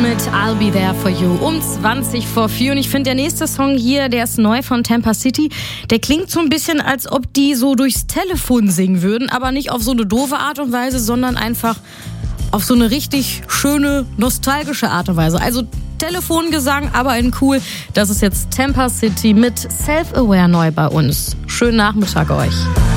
mit I'll Be There For You um 20 vor 4. Und ich finde, der nächste Song hier, der ist neu von Tampa City. Der klingt so ein bisschen, als ob die so durchs Telefon singen würden, aber nicht auf so eine doofe Art und Weise, sondern einfach auf so eine richtig schöne, nostalgische Art und Weise. Also Telefongesang, aber in cool. Das ist jetzt Tampa City mit Self-Aware neu bei uns. Schönen Nachmittag euch.